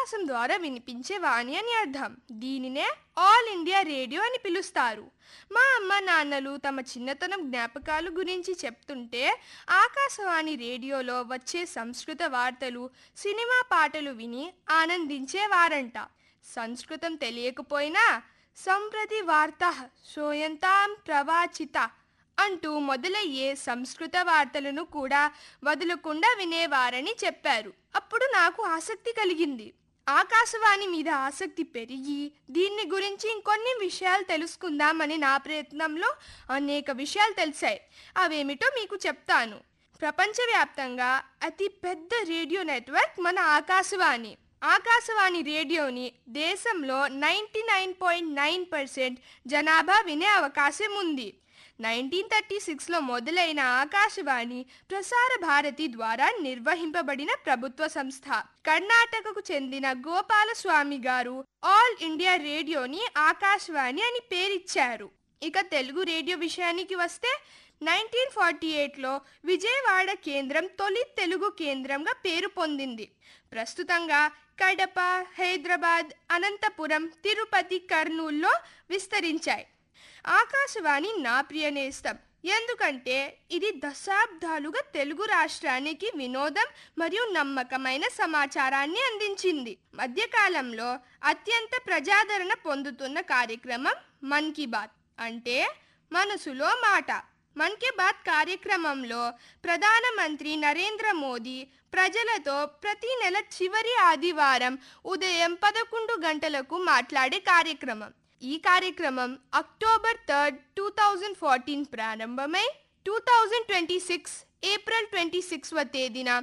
ఆకాశం ద్వారా వినిపించే వాణి అని అర్థం. దీనినే ఆల్ ఇండియా రేడియో అని పిలుస్తారు. మా అమ్మ నాన్నలు తమ చిన్నతనం జ్ఞాపకాలు గురించి చెప్తుంటే ఆకాశవాణి రేడియోలో వచ్చే సంస్కృత వార్తలు, సినిమా పాటలు విని ఆనందించేవారంట. సంస్కృతం తెలియకపోయినా సంప్రతి వార్త శ్రూయంతాం ప్రవాచిత అంటూ మొదలయ్యే సంస్కృత వార్తలను కూడా వదలకుండా వినేవారని చెప్పారు. అప్పుడు నాకు ఆసక్తి కలిగింది. ఆకాశవాణి మీద ఆసక్తి పెరిగి దీన్ని గురించి ఇంకొన్ని విషయాలు తెలుసుకుందామని నా ప్రయత్నంలో అనేక విషయాలు తెలిసాయి. అవేమిటో మీకు చెప్తాను. ప్రపంచవ్యాప్తంగా అతి పెద్ద రేడియో నెట్వర్క్ మన ఆకాశవాణి. ఆకాశవాణి రేడియోని దేశంలో 99.9% జనాభా వినే అవకాశం ఉంది. 1936లో మొదలైన ఆకాశవాణి ప్రసార భారతి ద్వారా నిర్వహింపబడిన ప్రభుత్వ సంస్థ. కర్ణాటకకు చెందిన గోపాలస్వామి గారు ఆల్ ఇండియా రేడియోని ఆకాశవాణి అని పేరిచ్చారు. ఇక తెలుగు రేడియో విషయానికి వస్తే 1948లో విజయవాడ కేంద్రం తొలి తెలుగు కేంద్రంగా పేరు పొందింది. ప్రస్తుతంగా కడప, హైదరాబాద్, అనంతపురం, తిరుపతి, కర్నూల్లో విస్తరించాయి. ఆకాశవాణి నా ప్రియ నేస్తం. ఎందుకంటే ఇది దశాబ్దాలుగా తెలుగు రాష్ట్రానికి వినోదం మరియు నమ్మకమైన సమాచారాన్ని అందించింది. మధ్యకాలంలో అత్యంత ప్రజాదరణ పొందుతున్న కార్యక్రమం మన్ కీ బాత్, అంటే మనసులో మాట. మన్ కీ బాత్ కార్యక్రమంలో ప్రధానమంత్రి నరేంద్ర మోదీ ప్రజలతో ప్రతి నెల చివరి ఆదివారం ఉదయం 11 గంటలకు మాట్లాడే కార్యక్రమం. ఈ కార్యక్రమం అక్టోబర్ 3, 2014 ప్రారంభమై 2026 ఏప్రిల్ 26వ తేదీన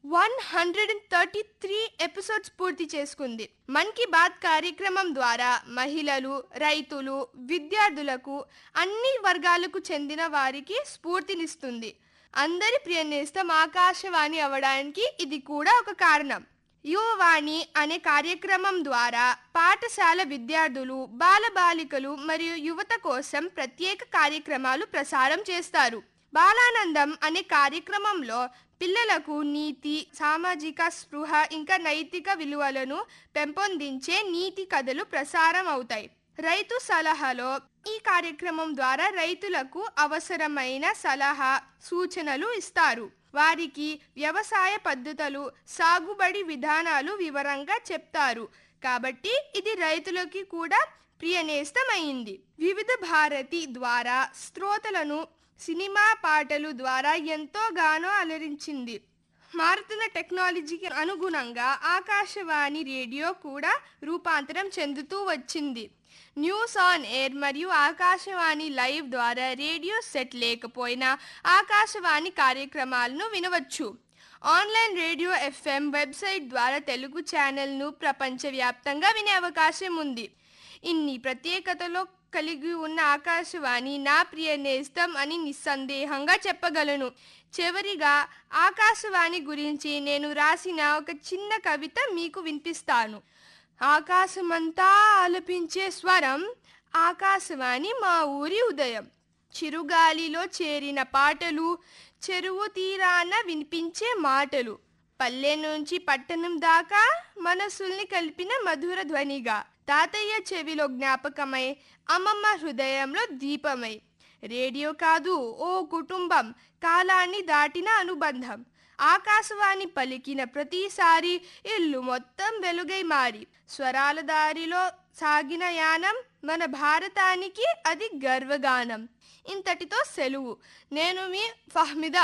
133 ఎపిసోడ్స్ పూర్తి చేసుకుంది. మన్ కీ బాత్ కార్యక్రమం ద్వారా మహిళలు, రైతులు, విద్యార్థులకు, అన్ని వర్గాలకు చెందిన వారికి స్ఫూర్తినిస్తుంది. అందరి ప్రియ నేస్తం ఆకాశవాణి అవడానికి ఇది కూడా ఒక కారణం. యువవాణి అనే కార్యక్రమం ద్వారా పాఠశాల విద్యార్థులు, బాలబాలికలు మరియు యువత కోసం ప్రత్యేక కార్యక్రమాలు ప్రసారం చేస్తారు. బాలానందం అనే కార్యక్రమంలో పిల్లలకు నీతి, సామాజిక స్పృహ ఇంకా నైతిక విలువలను పెంపొందించే నీతి కథలు ప్రసారం అవుతాయి. రైతు సలహాలో ఈ కార్యక్రమం ద్వారా రైతులకు అవసరమైన సలహా, సూచనలు ఇస్తారు. వారికి వ్యవసాయ పద్ధతులు, సాగుబడి విధానాలు వివరంగా చెప్తారు. కాబట్టి ఇది రైతులకి కూడా ప్రియనేస్తమైంది. వివిధ భారతి ద్వారా శ్రోతలను సినిమా పాటలు ద్వారా ఎంతోగానో అలరించింది. మారుతున్న టెక్నాలజీకి అనుగుణంగా ఆకాశవాణి రేడియో కూడా రూపాంతరం చెందుతూ వచ్చింది. న్యూస్ ఆన్ ఎయిర్ మరియు ఆకాశవాణి లైవ్ ద్వారా రేడియో సెట్ లేకపోయినా ఆకాశవాణి కార్యక్రమాలను వినవచ్చు. ఆన్లైన్ రేడియో, FM, వెబ్సైట్ ద్వారా తెలుగు ఛానల్ను ప్రపంచవ్యాప్తంగా వినే అవకాశం ఉంది. ఇన్ని ప్రత్యేకతలో కలిగి ఉన్న ఆకాశవాణి నా ప్రియ నేస్తం అని నిస్సందేహంగా చెప్పగలను. చివరిగా ఆకాశవాణి గురించి నేను రాసిన ఒక చిన్న కవిత మీకు వినిపిస్తాను. ఆకాశమంతా ఆలపించే స్వరం, ఆకాశవాణి మా ఊరి ఉదయం. చిరుగాలిలో చేరిన పాటలు, చెరువు తీరాన వినిపించే మాటలు, పల్లె నుంచి పట్టణం దాకా మనసుల్ని కలిపిన మధుర ధ్వనిగా, తాతయ్య చెవిలో జ్ఞాపకమై, అమ్మమ్మ హృదయంలో దీపమై. రేడియో కాదు ఓ కుటుంబం, కాలాన్ని దాటిన అనుబంధం. ఆకాశవాణి పలికిన ప్రతిసారి ఇల్లు మొత్తం వెలుగై మారి, స్వరాల దారిలో సాగిన యానం మన భారతానికి అది గర్వగానం. ఇంతటితో సెలవు. నేను మీ ఫహ్మిదా.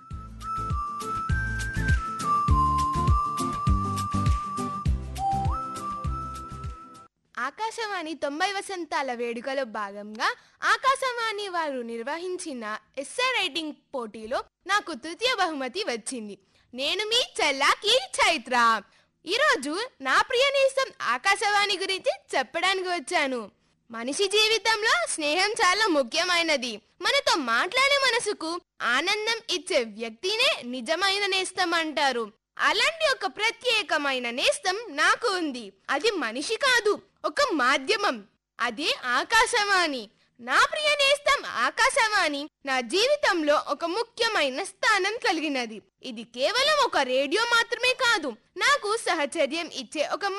ఆకాశవాణి 90 వసంతాల వేడుకలో భాగంగా ఆకాశవాణి వారు నిర్వహించిన ఎస్సే రైటింగ్ పోటీలో నాకు తృతీయ బహుమతి వచ్చింది. నేను మీ చెల్లాకి చైత్ర. ఈరోజు నా ప్రియ నేస్తం ఆకాశవాణి గురించి చెప్పడానికి వచ్చాను. మనిషి జీవితంలో స్నేహం చాలా ముఖ్యమైనది. మనతో మాట్లాడే మనసుకు ఆనందం ఇచ్చే వ్యక్తినే నిజమైన నేస్తం అంటారు. అలాంటి ఒక ప్రత్యేకమైన నేస్తం నాకు ఉంది. అది మనిషి కాదు, ఒక మాధ్యమం. అది ఆకాశవాణి. నా ప్రియ నేస్తం ఆకాశవాణి నా జీవితంలో ఒక ముఖ్యమైన స్థానం కలిగినది. ఇది కేవలం ఒక రేడియో మాత్రమే కాదు, నాకు సహచర్యం ఇచ్చే ఒక